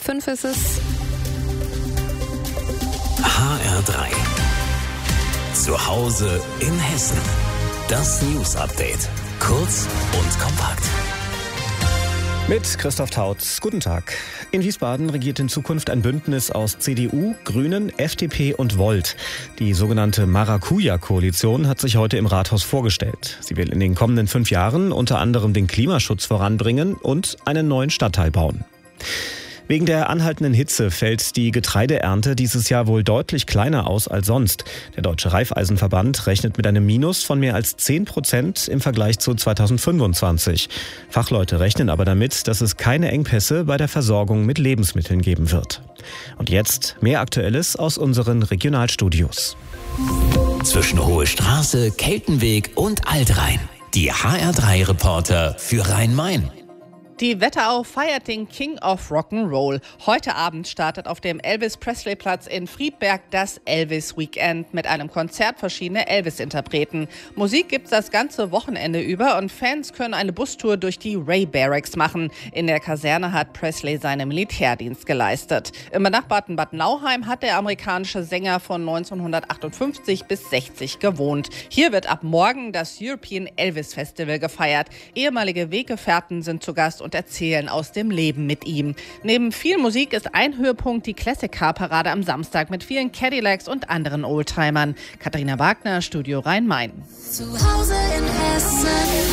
5 ist es. HR3. Zu Hause in Hessen. Das News-Update. Kurz und kompakt. Mit Christoph Tautz. Guten Tag. In Wiesbaden regiert in Zukunft ein Bündnis aus CDU, Grünen, FDP und Volt. Die sogenannte Maracuja-Koalition hat sich heute im Rathaus vorgestellt. Sie will in den kommenden 5 Jahren unter anderem den Klimaschutz voranbringen und einen neuen Stadtteil bauen. Wegen der anhaltenden Hitze fällt die Getreideernte dieses Jahr wohl deutlich kleiner aus als sonst. Der Deutsche Raiffeisenverband rechnet mit einem Minus von mehr als 10% im Vergleich zu 2025. Fachleute rechnen aber damit, dass es keine Engpässe bei der Versorgung mit Lebensmitteln geben wird. Und jetzt mehr Aktuelles aus unseren Regionalstudios. Zwischen Hohe Straße, Keltenweg und Altrhein. Die HR3-Reporter für Rhein-Main. Die Wetterau feiert den King of Rock'n'Roll. Heute Abend startet auf dem Elvis-Presley-Platz in Friedberg das Elvis-Weekend mit einem Konzert verschiedener Elvis-Interpreten. Musik gibt's das ganze Wochenende über und Fans können eine Bustour durch die Ray Barracks machen. In der Kaserne hat Presley seinen Militärdienst geleistet. Im benachbarten Bad Nauheim hat der amerikanische Sänger von 1958 bis 60 gewohnt. Hier wird ab morgen das European Elvis Festival gefeiert. Ehemalige Weggefährten sind zu Gast und erzählen aus dem Leben mit ihm. Neben viel Musik ist ein Höhepunkt die Classic Car Parade am Samstag mit vielen Cadillacs und anderen Oldtimern. Katharina Wagner, Studio Rhein-Main. Zu Hause in Hessen.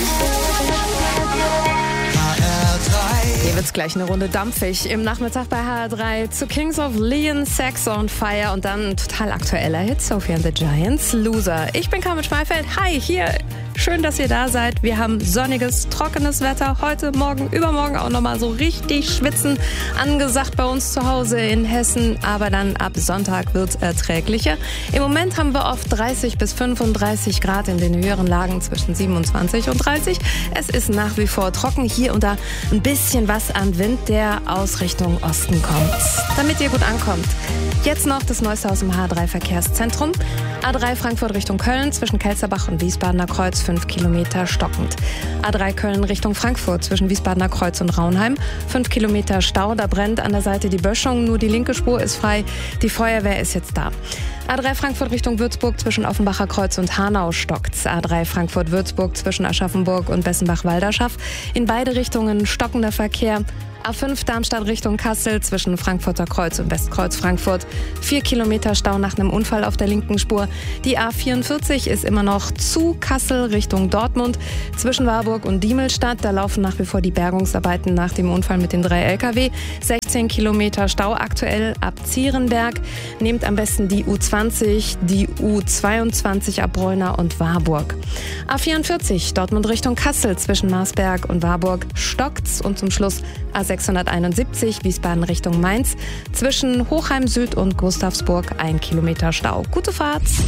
Hier wird's gleich eine Runde dampfig. Im Nachmittag bei HR3 zu Kings of Leon, Sex on Fire und dann ein total aktueller Hit, Sophie and the Giants, Loser. Ich bin Carmen Schmeifeld. Hi, hier. Schön, dass ihr da seid. Wir haben sonniges, trockenes Wetter. Heute, morgen, übermorgen auch nochmal so richtig schwitzen angesagt bei uns zu Hause in Hessen. Aber dann ab Sonntag wird's erträglicher. Im Moment haben wir oft 30 bis 35 Grad in den höheren Lagen zwischen 27 und 30. Es ist nach wie vor trocken. Hier und da ein bisschen was an Wind, der aus Richtung Osten kommt. Damit ihr gut ankommt. Jetzt noch das Neueste aus dem HR3 Verkehrszentrum. A3 Frankfurt Richtung Köln zwischen Kelsterbach und Wiesbadener Kreuz 5 Kilometer stockend. A3 Köln Richtung Frankfurt zwischen Wiesbadener Kreuz und Raunheim 5 Kilometer Stau. Da brennt an der Seite die Böschung, nur die linke Spur ist frei. Die Feuerwehr ist jetzt da. A3 Frankfurt Richtung Würzburg zwischen Offenbacher Kreuz und Hanau stockt's. A3 Frankfurt-Würzburg zwischen Aschaffenburg und Bessenbach-Walderschaff. In beide Richtungen stockender Verkehr. A5 Darmstadt Richtung Kassel zwischen Frankfurter Kreuz und Westkreuz Frankfurt. 4 Kilometer Stau nach einem Unfall auf der linken Spur. Die A44 ist immer noch zu Kassel Richtung Dortmund. Zwischen Warburg und Diemelstadt, da laufen nach wie vor die Bergungsarbeiten nach dem Unfall mit den 3 LKW. 16 Kilometer Stau aktuell ab Zierenberg. Nehmt am besten die U20, die U22 ab Bräuner und Warburg. A44 Dortmund Richtung Kassel zwischen Marsberg und Warburg stockt's. Und zum Schluss A671 Wiesbaden Richtung Mainz zwischen Hochheim Süd und Gustavsburg 1 Kilometer Stau. Gute Fahrt!